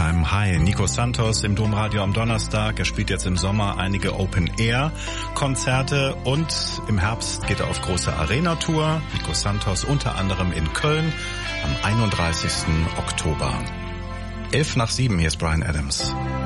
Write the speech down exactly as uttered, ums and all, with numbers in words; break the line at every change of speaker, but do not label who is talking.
Time High. Nico Santos im Domradio am Donnerstag. Er spielt jetzt im Sommer einige Open-Air-Konzerte und im Herbst geht er auf große Arena-Tour. Nico Santos unter anderem in Köln am einunddreißigsten Oktober. Elf nach sieben, hier ist Bryan Adams.